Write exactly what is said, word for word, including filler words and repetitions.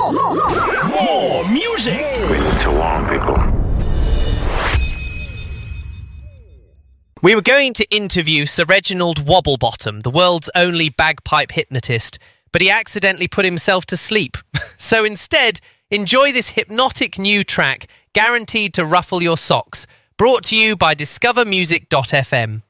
more, more, more, more music. Waiting too long, people. We were going to interview Sir Reginald Wobblebottom, the world's only bagpipe hypnotist, but he accidentally put himself to sleep. So instead, enjoy this hypnotic new track, guaranteed to ruffle your socks, brought to you by discover music dot f m.